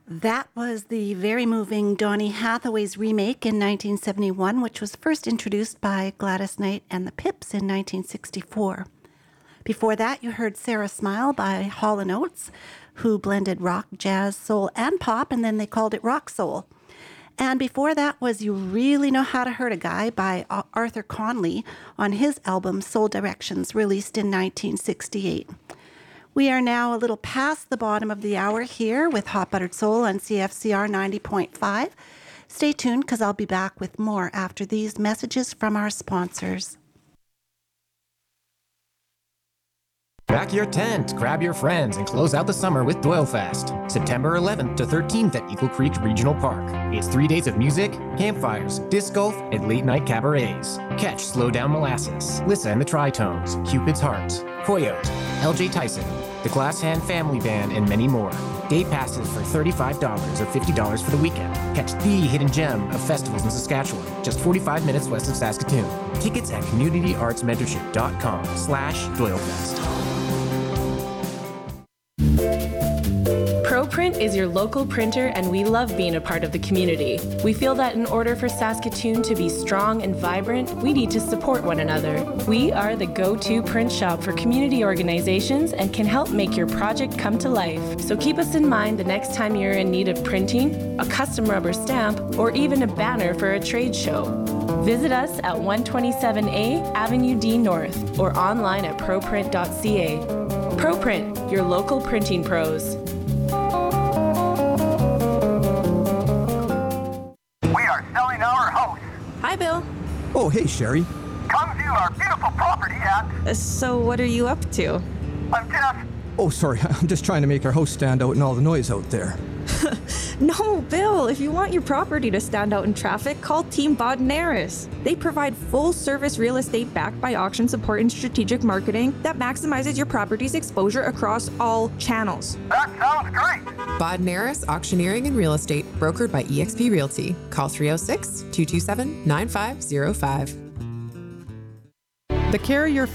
That was the very moving Donny Hathaway's remake in 1971, which was first introduced by Gladys Knight and the Pips in 1964. Before that, you heard Sarah Smile by Hall & Oates, who blended rock, jazz, soul, and pop, and then they called it rock soul. And before that was You Really Know How to Hurt a Guy by Arthur Conley on his album Soul Directions, released in 1968. We are now a little past the bottom of the hour here with Hot Buttered Soul on CFCR 90.5. Stay tuned because I'll be back with more after these messages from our sponsors. Pack your tent, grab your friends, and close out the summer with Doylefest. September 11th to 13th at Eagle Creek Regional Park. It's 3 days of music, campfires, disc golf, and late-night cabarets. Catch Slow Down Molasses, Lissa and the Tritones, Cupid's Heart, Coyote, LJ Tyson, the Glass Hand Family Band, and many more. Day passes for $35 or $50 for the weekend. Catch the hidden gem of festivals in Saskatchewan, just 45 minutes west of Saskatoon. Tickets at communityartsmentorship.com/Doylefest. ProPrint is your local printer, and we love being a part of the community. We feel that in order for Saskatoon to be strong and vibrant, we need to support one another. We are the go-to print shop for community organizations and can help make your project come to life. So keep us in mind the next time you're in need of printing, a custom rubber stamp, or even a banner for a trade show. Visit us at 127A Avenue D North or online at proprint.ca. ProPrint, your local printing pros. Hi, Bill. Oh, hey, Sherry. Come view our beautiful property at... So what are you up to? I'm Jeff. Oh, sorry. I'm just trying to make our house stand out in all the noise out there. No, Bill. If you want your property to stand out in traffic, call Team Bodnaris. They provide full-service real estate backed by auction support and strategic marketing that maximizes your property's exposure across all channels. That sounds great. Bodnaris Auctioneering and Real Estate, brokered by eXp Realty. Call 306-227-9505. The Carrier